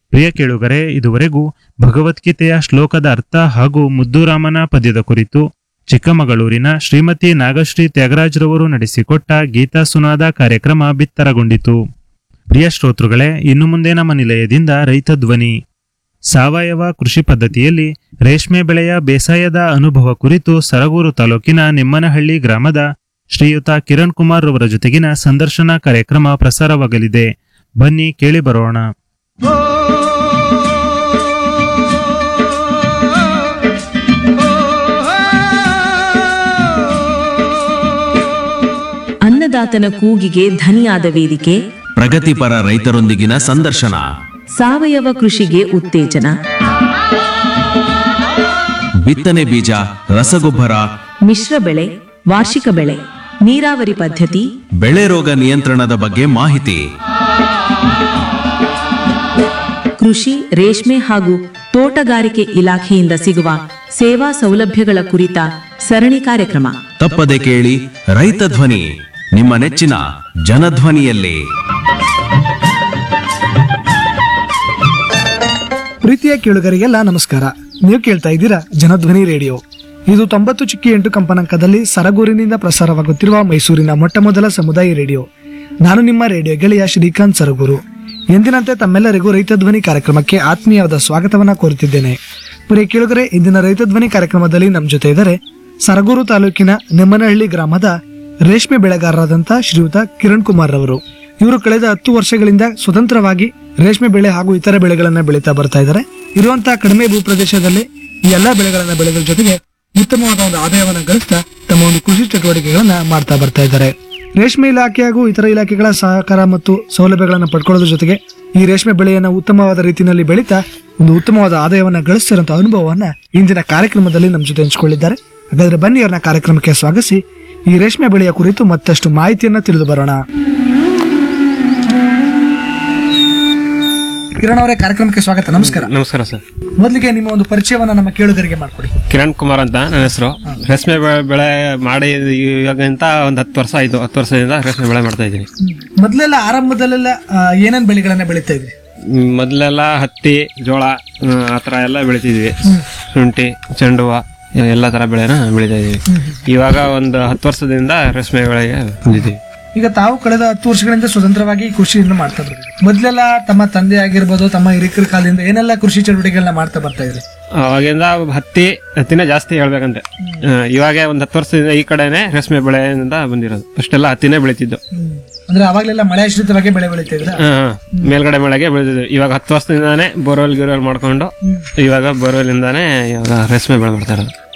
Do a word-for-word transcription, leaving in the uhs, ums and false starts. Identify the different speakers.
Speaker 1: ಪ್ರಿಯ ಕೇಳುಗರೆ, ಇದುವರೆಗೂ ಭಗವದ್ಗೀತೆಯ ಶ್ಲೋಕದ ಅರ್ಥ ಹಾಗೂ ಮುದ್ದುರಾಮನ ಪದ್ಯದ ಕುರಿತು ಚಿಕ್ಕಮಗಳೂರಿನ ಶ್ರೀಮತಿ ನಾಗಶ್ರೀ ತ್ಯಾಗರಾಜ್ರವರು ನಡೆಸಿಕೊಟ್ಟ ಗೀತಾ ಸುನಾದ ಕಾರ್ಯಕ್ರಮ ಬಿತ್ತರಗೊಂಡಿತು. ಪ್ರಿಯ ಶ್ರೋತೃಗಳೇ, ಇನ್ನು ಮುಂದೆ ನಮ್ಮ ನಿಲಯದಿಂದ ರೈತ ಧ್ವನಿ ಸಾವಯವ ಕೃಷಿ ಪದ್ಧತಿಯಲ್ಲಿ ರೇಷ್ಮೆ ಬೆಳೆಯ ಬೇಸಾಯದ ಅನುಭವ ಕುರಿತು ಸರಗೂರು ತಾಲೂಕಿನ ನಿಮ್ಮನಹಳ್ಳಿ ಗ್ರಾಮದ ಶ್ರೀಯುತ ಕಿರಣ್ ಕುಮಾರ್ ರವರ ಜೊತೆಗಿನ ಸಂದರ್ಶನ ಕಾರ್ಯಕ್ರಮ ಪ್ರಸಾರವಾಗಲಿದೆ. ಬನ್ನಿ ಕೇಳಿ ಬರೋಣ.
Speaker 2: ಅನ್ನದಾತನ ಕೂಗಿಗೆ ಧನಿಯಾದ ವೇದಿಕೆ,
Speaker 3: ಪ್ರಗತಿಪರ ರೈತರೊಂದಿಗಿನ ಸಂದರ್ಶನ,
Speaker 2: ಸಾವಯವ ಕೃಷಿಗೆ ಉತ್ತೇಜನ,
Speaker 3: ಬಿತ್ತನೆ ಬೀಜ, ರಸಗೊಬ್ಬರ,
Speaker 2: ಮಿಶ್ರ ಬೆಳೆ, ವಾರ್ಷಿಕ ಬೆಳೆ, ನೀರಾವರಿ ಪದ್ಧತಿ,
Speaker 3: ಬೆಳೆ ರೋಗ ನಿಯಂತ್ರಣದ ಬಗ್ಗೆ ಮಾಹಿತಿ,
Speaker 2: ಕೃಷಿ ರೇಷ್ಮೆ ಹಾಗೂ ತೋಟಗಾರಿಕೆ ಇಲಾಖೆಯಿಂದ ಸಿಗುವ ಸೇವಾ ಸೌಲಭ್ಯಗಳ ಕುರಿತ ಸರಣಿ ಕಾರ್ಯಕ್ರಮ.
Speaker 3: ತಪ್ಪದೆ ಕೇಳಿ ರೈತ ಧ್ವನಿ, ನಿಮ್ಮ ನೆಚ್ಚಿನ ಜನಧ್ವನಿಯಲ್ಲಿ.
Speaker 4: ಪ್ರೀತಿಯ ಕೇಳುಗರಿಗೆಲ್ಲ ನಮಸ್ಕಾರ. ನೀವು ಕೇಳ್ತಾ ಇದ್ದೀರಾ ಜನಧ್ವನಿ ರೇಡಿಯೋ. ಇದು ತೊಂಬತ್ತು ಚಿಕ್ಕಿ ಎಂಟು ಕಂಪನಾಂಕದಲ್ಲಿ ಸರಗೂರಿನಿಂದ ಪ್ರಸಾರವಾಗುತ್ತಿರುವ ಮೈಸೂರಿನ ಮೊಟ್ಟ ಮೊದಲ ಸಮುದಾಯ ರೇಡಿಯೋ. ನಾನು ನಿಮ್ಮ ರೇಡಿಯೋ ಗೆಳೆಯ ಶ್ರೀಕಾಂತ್ ಸರಗೂರು. ಎಂದಿನಂತೆ ತಮ್ಮೆಲ್ಲರಿಗೂ ರೈತ ಧ್ವನಿ ಕಾರ್ಯಕ್ರಮಕ್ಕೆ ಆತ್ಮೀಯವಾದ ಸ್ವಾಗತವನ್ನ ಕೋರುತ್ತಿದ್ದೇನೆ. ಪ್ರಿಯ ಕೇಳುಗರೆ, ಇಂದಿನ ರೈತ ಧ್ವನಿ ಕಾರ್ಯಕ್ರಮದಲ್ಲಿ ನಮ್ಮ ಜೊತೆ ಇದ್ದಾರೆ ಸರಗೂರು ತಾಲೂಕಿನ ನೆಮ್ಮನಹಳ್ಳಿ ಗ್ರಾಮದ ರೇಷ್ಮೆ ಬೆಳೆಗಾರರಾದಂತಹ ಶ್ರೀಯುತ ಕಿರಣ್ ಕುಮಾರ್ ರವರು. ಇವರು ಕಳೆದ ಹತ್ತು ವರ್ಷಗಳಿಂದ ಸ್ವತಂತ್ರವಾಗಿ ರೇಷ್ಮೆ ಬೆಳೆ ಹಾಗೂ ಇತರ ಬೆಳೆಗಳನ್ನ ಬೆಳೀತಾ ಬರ್ತಾ ಇದ್ದಾರೆ. ಇರುವಂತಹ ಕಡಿಮೆ ಭೂಪ್ರದೇಶದಲ್ಲಿ ಈ ಎಲ್ಲಾ ಬೆಳೆಗಳನ್ನ ಬೆಳೆಗಳ ಜೊತೆಗೆ ಉತ್ತಮವಾದ ಒಂದು ಆದಾಯವನ್ನ ಗಳಿಸ್ತಾ ತಮ್ಮ ಒಂದು ಕೃಷಿ ಚಟುವಟಿಕೆಗಳನ್ನ ಮಾಡ್ತಾ ಬರ್ತಾ ಇದ್ದಾರೆ. ರೇಷ್ಮೆ ಇಲಾಖೆ ಹಾಗೂ ಇತರ ಇಲಾಖೆಗಳ ಸಹಕಾರ ಮತ್ತು ಸೌಲಭ್ಯಗಳನ್ನು ಪಡ್ಕೊಳ್ಳೋದ್ರ ಜೊತೆಗೆ ಈ ರೇಷ್ಮೆ ಬೆಳೆಯನ್ನ ಉತ್ತಮವಾದ ರೀತಿಯಲ್ಲಿ ಬೆಳೀತಾ ಒಂದು ಉತ್ತಮವಾದ ಆದಾಯವನ್ನ ಗಳಿಸ್ತಿರುವಂತಹ ಅನುಭವವನ್ನ ಇಂದಿನ ಕಾರ್ಯಕ್ರಮದಲ್ಲಿ ನಮ್ಮ ಜೊತೆ ಹಂಚಿಕೊಳ್ಳಿದ್ದಾರೆ. ಹಾಗಾದ್ರೆ ಬನ್ನಿ ಅವ್ರನ್ನ ಕಾರ್ಯಕ್ರಮಕ್ಕೆ ಸ್ವಾಗತಿಸಿ ಈ ರೇಷ್ಮೆ ಬೆಳೆಯ ಕುರಿತು ಮತ್ತಷ್ಟು ಮಾಹಿತಿಯನ್ನ ತಿಳಿದು ಬರೋಣ. ಕಿರಣ್ ಅವರೇ, ಕಾರ್ಯಕ್ರಮಕ್ಕೆ ಸ್ವಾಗತ. ನಮಸ್ಕಾರ.
Speaker 5: ನಮಸ್ಕಾರ ಸರ್.
Speaker 4: ಮೊದಲಿಗೆ ನಿಮ್ಮ ಒಂದು ಪರಿಚಯವನ್ನ ನಮ್ಮ ಕೇಳುಗರಿಗೆ ಮಾಡ್ಕೊಡಿ.
Speaker 5: ಕಿರಣ್ ಕುಮಾರ್ ಅಂತ ನನ್ನ ಹೆಸರು. ರೇಷ್ಮೆ ಬೆ- ಬೆಳೆ ಮಾಡಿ ಇವಾಗಂತ ಒಂದ್ ಹತ್ತು ವರ್ಷ ಆಯ್ತು. ಹತ್ತು ವರ್ಷದಿಂದ ರೇಷ್ಮೆ ಬೆಳೆ ಮಾಡ್ತಾ ಇದ್ದೀನಿ.
Speaker 4: ಮೊದಲೆಲ್ಲ ಆರಂಭದಲ್ಲೆಲ್ಲ ಆ, ಏನೇನ್ ಬೆಳೆಗಳನ್ನ ಬೆಳೀತಾ ಇದ್ರಿ?
Speaker 5: ಮೊದಲೆಲ್ಲ ಹತ್ತಿ, ಜೋಳ ಆತರ ಎಲ್ಲ ಬೆಳಿತಿದ್ವಿ. ಶುಂಠಿ, ಚೆಂಡು ಹೂವ ಎಲ್ಲ ತರ ಬೆಳೆನ ಬೆಳಿತಾ ಇದೀವಿ. ಇವಾಗ ಒಂದು ಹತ್ತು ವರ್ಷದಿಂದ ರೇಷ್ಮೆ ಬೆಳೆಗೆ ಬಂದಿದ್ದೀವಿ.
Speaker 4: ಈಗ ತಾವು ಕಳೆದ ಹತ್ತು ವರ್ಷಗಳಿಂದ ಸ್ವತಂತ್ರವಾಗಿ ಕೃಷಿಯನ್ನು ಮಾಡ್ತಾ ಬರ್ತೀವಿ. ಮೊದಲೆಲ್ಲ ತಮ್ಮ ತಂದೆ ಆಗಿರ್ಬೋದು, ತಮ್ಮ ಹಿರಿಕರ ಕಾಲದಿಂದ ಏನೆಲ್ಲ ಕೃಷಿ ಚಟುವಟಿಕೆಗಳನ್ನ ಮಾಡ್ತಾ ಬರ್ತಾ ಇದ್ರಿ?
Speaker 5: ಅವಾಗಿಂದ ಹತ್ತಿ ಹತ್ತಿನೇ ಜಾಸ್ತಿ ಹೇಳ್ಬೇಕಂತೆ. ಆ, ಇವಾಗ ಒಂದ್ ಹತ್ತು ವರ್ಷದಿಂದ ಈ ಕಡೆನೆ ರೇಷ್ಮೆ ಬೆಳೆಯಿಂದ ಬಂದಿರೋದು. ಅಷ್ಟೆಲ್ಲ ಹತ್ತಿನೇ ಬೆಳಿತಿದ್ದು.
Speaker 4: ಅಂದ್ರೆ ಅವಾಗ್ಲೆಲ್ಲ ಮಳೆ ಆಶ್ರಿತವಾಗಿ ಬೆಳೆ ಬೆಳೀತಾ ಇದ್ರ?
Speaker 5: ಹಾ, ಹಾ. ಮೇಲ್ಗಡೆ ಮಳೆಗೆ ಬೆಳೆದಿದ್ವಿ. ಇವಾಗ ಹತ್ತು ವರ್ಷದಿಂದಾನೇ ಬೋರ್ವೆಲ್ ಗಿರ್ವೆಲ್ ಮಾಡ್ಕೊಂಡು ಇವಾಗ ಬೋರ್ವೆಲ್ ಇಂದಾನೆ ಇವಾಗ ರೇಷ್ಮೆ ಬೆಳೆ ಮಾಡ್ತಾ ಇರೋದು.